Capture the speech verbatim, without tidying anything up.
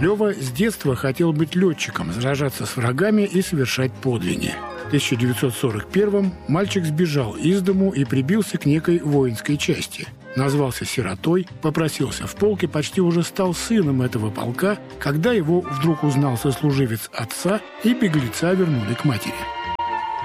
Лёва с детства хотел быть летчиком, сражаться с врагами и совершать подвиги. В тысяча девятьсот сорок первом мальчик сбежал из дому и прибился к некой воинской части. Назвался сиротой, попросился в полк и почти уже стал сыном этого полка, когда его вдруг узнал сослуживец отца, и беглеца вернули к матери.